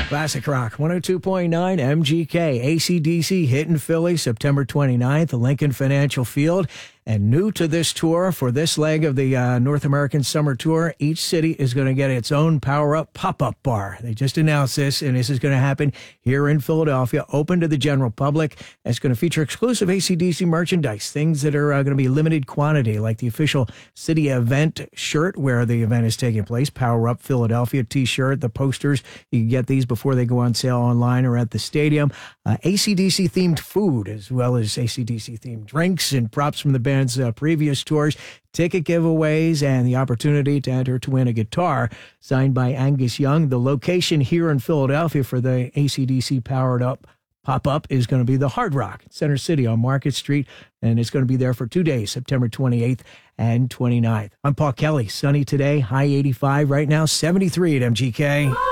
Classic Rock 102.9 MGK. AC/DC hitting Philly September 29th, Lincoln Financial Field. And new to this tour, for this leg of the North American Summer Tour, each city is going to get its own Power Up pop-up bar. They just announced this, and this is going to happen here in Philadelphia, open to the general public. It's going to feature exclusive AC/DC merchandise, things that are going to be limited quantity, like the official city event shirt where the event is taking place, Power Up Philadelphia t-shirt, the posters. You can get these before they go on sale online or at the stadium. AC/DC-themed food, as well as AC/DC-themed drinks and props from the band's previous tours, ticket giveaways, and the opportunity to enter to win a guitar signed by Angus Young. The location here in Philadelphia for the AC/DC Powered Up pop-up is going to be the Hard Rock, Center City on Market Street, and it's going to be there for 2 days, September 28th and 29th. I'm Paul Kelly. Sunny today, high 85 right now, 73 at MGK.